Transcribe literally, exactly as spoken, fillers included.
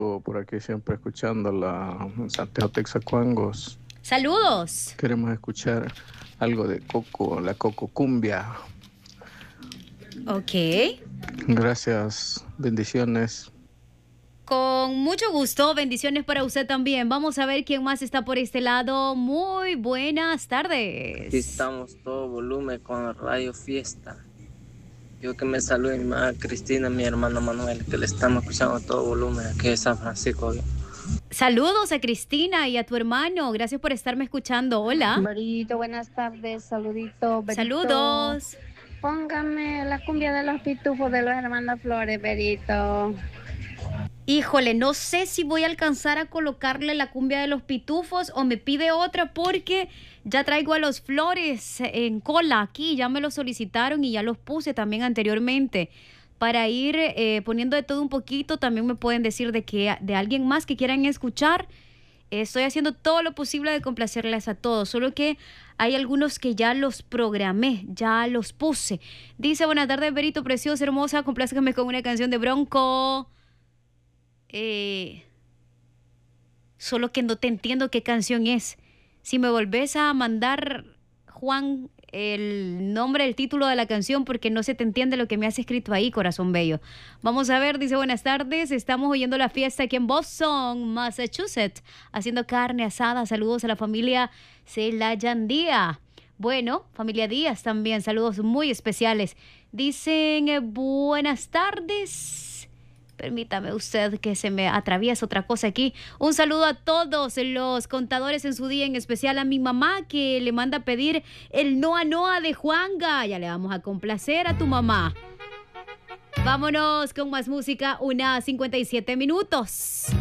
Por aquí siempre escuchando la Santiago Texacuangos. Saludos. Queremos escuchar algo de Coco, la Coco Cumbia. Ok. Gracias, bendiciones. Con mucho gusto, bendiciones para usted también. Vamos a ver quién más está por este lado. Muy buenas tardes. Aquí estamos todo volumen con Radio Fiesta. Yo que me saludo mi mamá Cristina, mi hermano Manuel, que le estamos escuchando todo volumen aquí en San Francisco. Saludos a Cristina y a tu hermano. Gracias por estarme escuchando. Hola. Berito, buenas tardes. Saludito, Berito. Saludos. Póngame la cumbia de los pitufos de los hermanos Flores, Berito. Híjole, no sé si voy a alcanzar a colocarle la cumbia de los pitufos o me pide otra porque ya traigo a los Flores en cola aquí, ya me los solicitaron y ya los puse también anteriormente. Para ir eh, poniendo de todo un poquito, también me pueden decir de que de alguien más que quieran escuchar. Estoy haciendo todo lo posible de complacerles a todos, solo que hay algunos que ya los programé, ya los puse. Dice, buenas tardes, Berito, preciosa, hermosa, complázcame con una canción de Bronco. Eh, solo que no te entiendo qué canción es. Si me volvés a mandar, Juan, el nombre, el título de la canción, porque no se te entiende lo que me has escrito ahí, corazón bello. Vamos a ver, dice, buenas tardes, estamos oyendo la fiesta aquí en Boston, Massachusetts, haciendo carne asada. Saludos a la familia Celayan Díaz. Bueno, familia Díaz también, saludos muy especiales. Dicen, eh, buenas tardes. Permítame usted que se me atraviesa otra cosa aquí. Un saludo a todos los contadores en su día, en especial a mi mamá que le manda a pedir el Noa Noa de Juanga. Ya le vamos a complacer a tu mamá. Vámonos con más música, unas cincuenta y siete minutos.